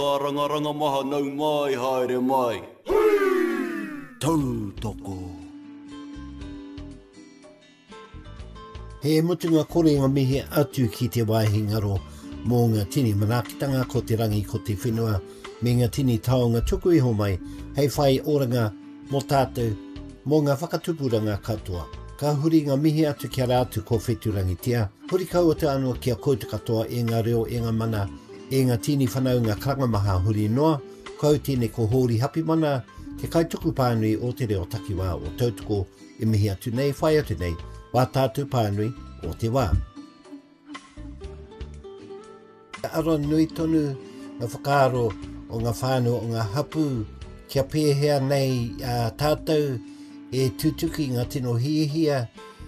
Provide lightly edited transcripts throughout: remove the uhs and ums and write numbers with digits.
Ranga maha nau mai haere mai. Tau toko. He mutunga kore ngā mihi atu ki te waihi ngaro mō ngā tini manakitanga ko te rangi ko te whenua me ngā tini taonga tuku iho mai hei whai oranga mō tātou mō ngā whakatupuranga katoa. Ka huri ngā mihi atu kia rātu ko wheturangitia. Huri kau atu anua kia koutu katoa e ngā reo e ngā mana e ngā tini whanau ngā karangamaha huri noa. Kau tēne ko hori hapi mana te kaituku pānui o te reo takiwā o tautuko e mihi atu nei, whai atu nei, wā tātou pānui o te wā. Aro nui tonu ngā whakaaro o ngā whānau o ngā hapu kia pēhea nei tātou e tutuki ngā tino hiehia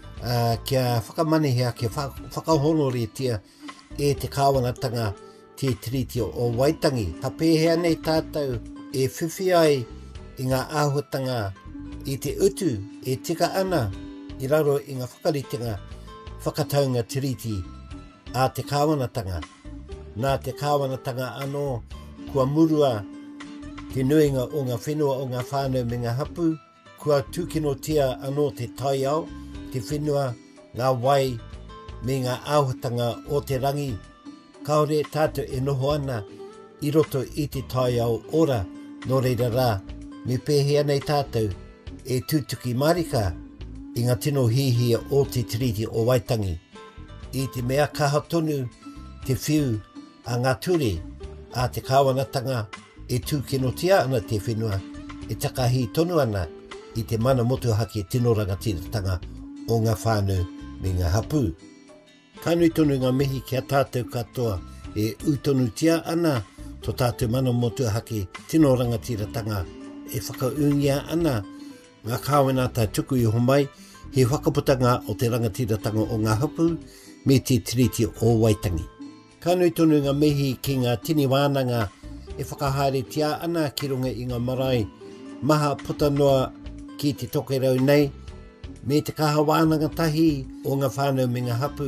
kia whakamanehea, kia whakahonoretia e te kāwanatanga te tiriti o Waitangi. Ka pēhea nei tātou e whiwhi ai i ngā āhuatanga i te utu e tika ana i raro i ngā whakaritenga whakataunga tiriti a te kāwanatanga. Nā te kāwanatanga anō kua murua te nuinga o ngā whenua o ngā whānau me ngā hapu, kua tūkinotia anō te taiao, te whenua, ngā wai me ngā āhuatanga o te rangi. Kaore tātou e noho ana i roto i te taiao ora no reira rā. Me pēhea nei tātou e tūtuki marika i ngā tino hihia o te tiriti o Waitangi. I te mea kaha tonu te whiu a ngā ture a te kāwanatanga e tūkinotia ana te whenua e takahi tonu ana i te mana motuhake tino rangatiratanga o ngā whānau me ngā hapu. Kānui tonu ngā mihi kia tātou katoa e utonu tia ana to tātou mana motuhake tino rangatiratanga e whakaungia ana ngā kāwenata tuku i homai he whakaputanga o te rangatiratanga o ngā hapu me te tiriti o Waitangi. Kānui tonu ngā mihi ki ngā tini wānanga e whakahaere tia ana ki runga i ngā marae maha puta noa ki te tokerau nei me te kaha wānanga tahi o ngā whānau me ngā hapu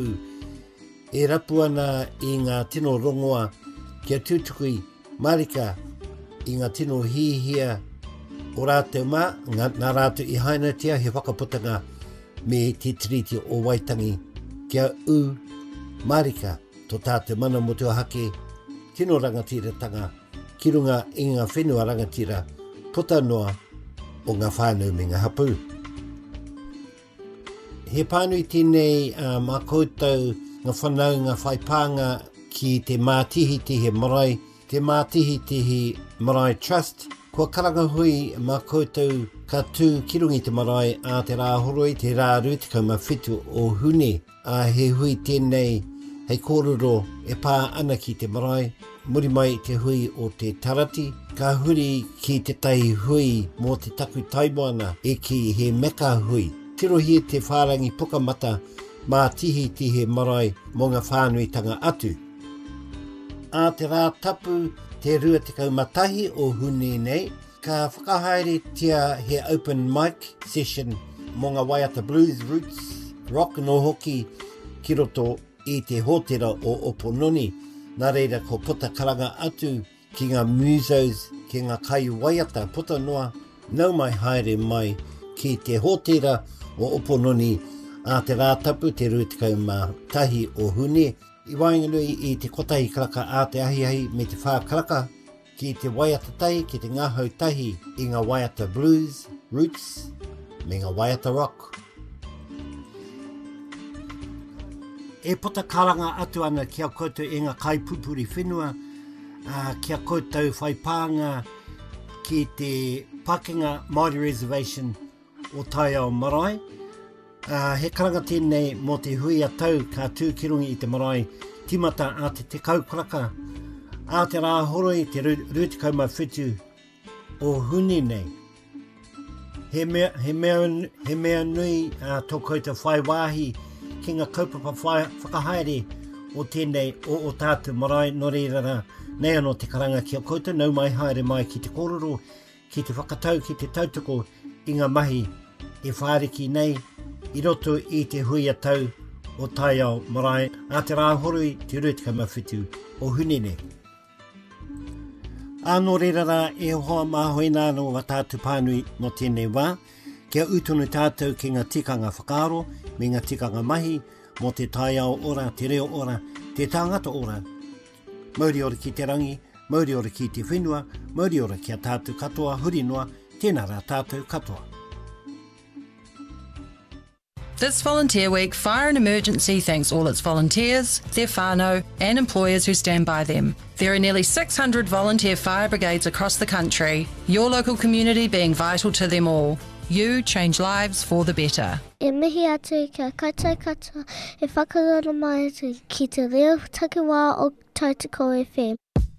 e rapu ana i ngā tino rongoa kia tūtukui marika i ngā tino hihia o rātou mā, ngā rātou i hainatia he whakaputanga me te tiriti o Waitangi kia u marika to tātou mana motuahake tino rangatiratanga ki runga i ngā whenua rangatira puta noa o ngā whānau me ngā hapu. He pānui tēnei mā koutou ngā whanau ngā whaipānga ki te mātihitihi marae, te mātihitihi marae trust. Kua karangahui mā koutou ka tū ki rungi te marae a te rāhoroi te rā rutikama whitu o hune. A he hui tēnei hei kōrero e pā ana ki te marae, muri mai te hui o te tarati. Ka huri ki te tai hui mō te taku taimoana e ki he meka hui. Tirohi te whārangi pukamata mā tihi marae mō ngā whānuitanga atu. A te rā tapu te rua te kaumatahi o hune nei, ka whakahaere tia he open mic session mō ngā Waiata Blues Roots Rock no hoki ki roto i te hōtera o Opononi. Nā reira ko puta karanga atu ki ngā musos, ki ngā kai Waiata puta noa, nau mai haere mai ki te hōtera o Opononi a te rātapu te rutikau mā tahi o hune. I wainganui i te kotahi karaka a te ahiahi me te whā karaka ki te Waiata tai, ki te ngāhau tahi i ngā Waiata Blues Roots me ngā Waiata Rock. E puta karanga atu ana kia koutou e ngā kaipupuri whenua, kia koutou whaipānga ki te Pakenga Māori Reservation o Taiao Marae. He karanga tēnei mō te hui a tau ka tū ki rungi i te marae timata a te kaukaraka a te rāhoroi te rutikau whitu o hune nei. He mea nui tō koutou whai wāhi ki ngā kaupapa whakahaere o tēnei o tātou marae no reira nei anō te karanga kia koutou nau mai haere mai ki te kōrero, ki te whakatau, ki te tautoko i ngā mahi e whāriki nei i roto i te hui a tau o Taiao Marae a te rāhoroi te rutikau mawhitu o Hunene. Anō rerara e hoa māhoina no wa tātu pānui no tēnei wā, kia utunu tātou ki ngā tikanga whakaaro, me ngā tikanga mahi, mo te taiao ora, te reo ora, te tāngata ora. Mauri ora ki te rangi, mauri ora ki te whenua, mauri ora ki a tātou katoa, huri noa, tēnā rā tātou katoa. This Volunteer Week, Fire and Emergency thanks all its volunteers, their whānau and employers who stand by them. There are nearly 600 volunteer fire brigades across the country, your local community being vital to them all. You change lives for the better. E mihi atu kia koutou katoa, e whakarona mai atu ki te reo takiwā o Tautoko FM.